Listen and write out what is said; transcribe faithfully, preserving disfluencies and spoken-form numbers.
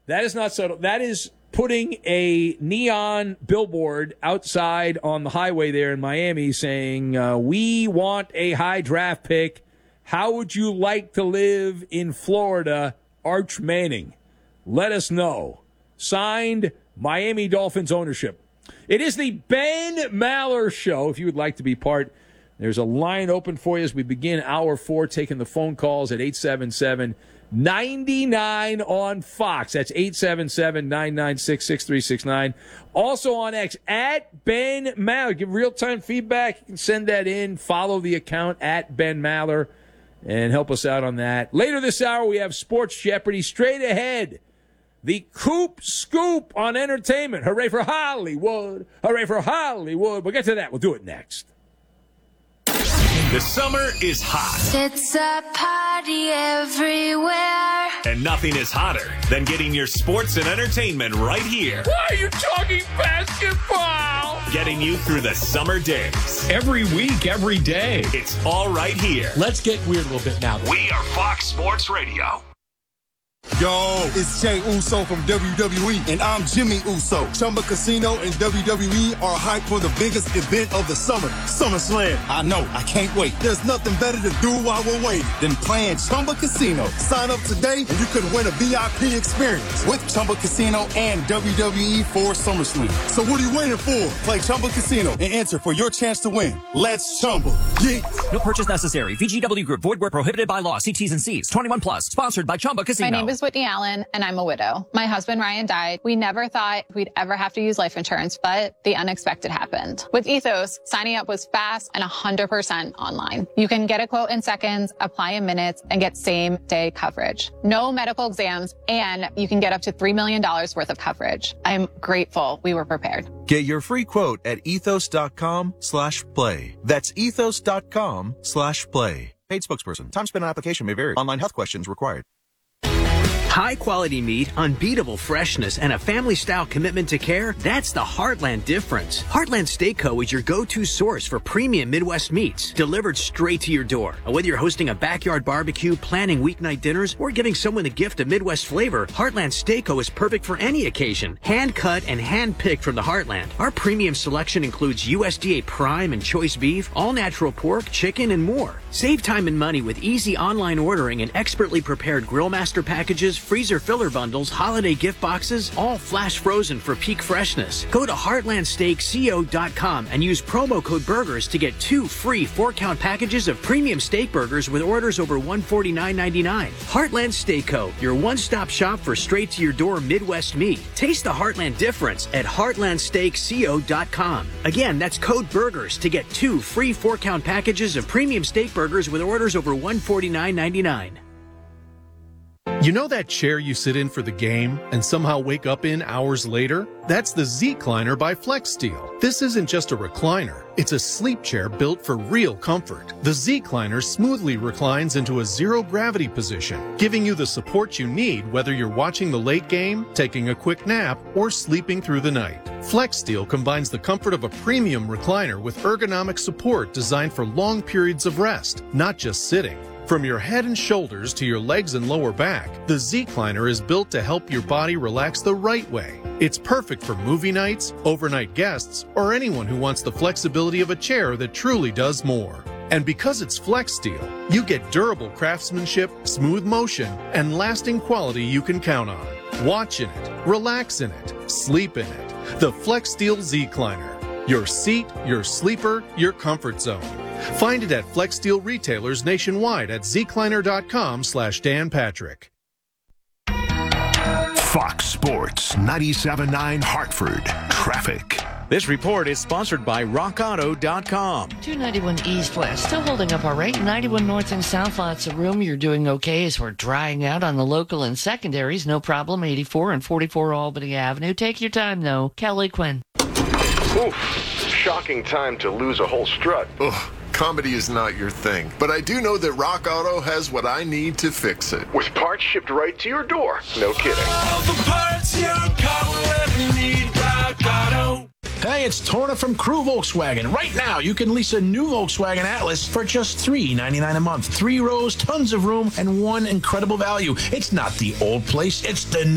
That is not subtle. That is putting a neon billboard outside on the highway there in Miami saying, uh, we want a high draft pick. How would you like to live in Florida? Arch Manning. Let us know. Signed, Miami Dolphins ownership. It is the Ben Maller Show. If you would like to be part, there's a line open for you as we begin hour four, taking the phone calls at eight seven seven, nine nine on Fox. That's eight seven seven, nine nine six, six three six nine. Also on X, at Ben Maller. Give real-time feedback. You can send that in. Follow the account at Ben Maller and help us out on that. Later this hour, we have Sports Jeopardy. Straight ahead, the Coop Scoop on entertainment. Hooray for Hollywood. Hooray for Hollywood. We'll get to that. We'll do it next. The summer is hot. It's a party everywhere. And nothing is hotter than getting your sports and entertainment right here. Why are you talking basketball? Getting you through the summer days. Every week, every day. It's all right here. Let's get weird a little bit now. We are Fox Sports Radio. Yo, it's Jay Uso from W W E, and I'm Jimmy Uso. Chumba Casino and W W E are hyped for the biggest event of the summer, SummerSlam. I know, I can't wait. There's nothing better to do while we're waiting than playing Chumba Casino. Sign up today, and you could win a V I P experience with Chumba Casino and W W E for SummerSlam. So what are you waiting for? Play Chumba Casino and enter for your chance to win. Let's Chumba. Yeah. No purchase necessary. V G W Group. Void where prohibited by law. See T's and C's. twenty-one plus. Sponsored by Chumba Casino. My name is Whitney Allen, and I'm a widow. My husband, Ryan, died. We never thought we'd ever have to use life insurance, but the unexpected happened. With Ethos, signing up was fast and one hundred percent online. You can get a quote in seconds, apply in minutes, and get same-day coverage. No medical exams, and you can get up to three million dollars worth of coverage. I'm grateful we were prepared. Get your free quote at ethos.com slash play. That's ethos.com slash play. Paid spokesperson. Time spent on application may vary. Online health questions required. High-quality meat, unbeatable freshness, and a family-style commitment to care, that's the Heartland difference. Heartland Steak Co. is your go-to source for premium Midwest meats, delivered straight to your door. Whether you're hosting a backyard barbecue, planning weeknight dinners, or giving someone a gift of Midwest flavor, Heartland Steak Co. is perfect for any occasion. Hand-cut and hand-picked from the Heartland. Our premium selection includes U S D A Prime and Choice Beef, all-natural pork, chicken, and more. Save time and money with easy online ordering and expertly prepared Grill Master packages, freezer filler bundles, holiday gift boxes, all flash frozen for peak freshness. Go to heartland steak co dot com and use promo code BURGERS to get two free four-count packages of premium steak burgers with orders over one hundred forty-nine ninety-nine. Heartland Steak Co., your one-stop shop for straight-to-your-door Midwest meat. Taste the Heartland difference at heartland steak co dot com. Again, that's code BURGERS to get two free four-count packages of premium steak burgers with orders over one hundred forty-nine ninety-nine. You know that chair you sit in for the game and somehow wake up in hours later? That's the Z-Cliner by FlexSteel. This isn't just a recliner. It's a sleep chair built for real comfort. The Z-Cliner smoothly reclines into a zero-gravity position, giving you the support you need whether you're watching the late game, taking a quick nap, or sleeping through the night. FlexSteel combines the comfort of a premium recliner with ergonomic support designed for long periods of rest, not just sitting. From your head and shoulders to your legs and lower back, the Z-Cliner is built to help your body relax the right way. It's perfect for movie nights, overnight guests, or anyone who wants the flexibility of a chair that truly does more. And because it's FlexSteel, you get durable craftsmanship, smooth motion, and lasting quality you can count on. Watch in it, relax in it, sleep in it. The FlexSteel Z-Cliner. Your seat, your sleeper, your comfort zone. Find it at FlexSteel retailers nationwide at zcliner.com slash Dan Patrick. Fox Sports ninety-seven point nine Hartford Traffic. This report is sponsored by rock auto dot com. two ninety-one East West, still holding up all right. ninety-one North and South, lots of room. You're doing okay as we're drying out on the local and secondaries. No problem. eighty-four and forty-four Albany Avenue. Take your time, though. Kelly Quinn. Oof. Shocking time to lose a whole strut. Ugh. Comedy is not your thing, but I do know that Rock Auto has what I need to fix it. With parts shipped right to your door. No kidding. All the parts your car will ever need, Rock Auto. Hey, it's Torna from Crew Volkswagen. Right now, you can lease a new Volkswagen Atlas for just three ninety-nine a month. Three rows, tons of room, and one incredible value. It's not the old place, it's the